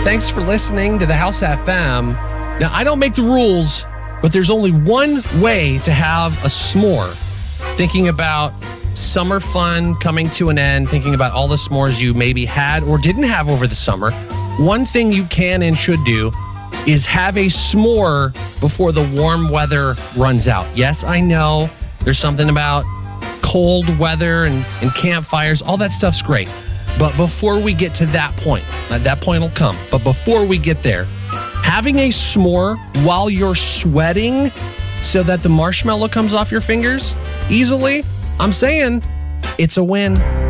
Thanks for listening to the House FM. Now, I don't make the rules, but there's only one way to have a s'more. Thinking about summer fun coming to an end, thinking about all the s'mores you maybe had or didn't have over the summer. One thing you can and should do is have a s'more before the warm weather runs out. Yes, I know there's something about cold weather and campfires. All that stuff's great. But before we get to that point will come. But before we get there, having a s'more while you're sweating so that the marshmallow comes off your fingers easily, I'm saying it's a win.